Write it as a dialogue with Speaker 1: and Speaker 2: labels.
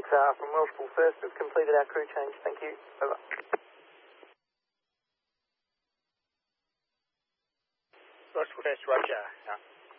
Speaker 1: from Welshpool First. We've completed our crew change. Thank you. Over.
Speaker 2: Welshpool First, roger.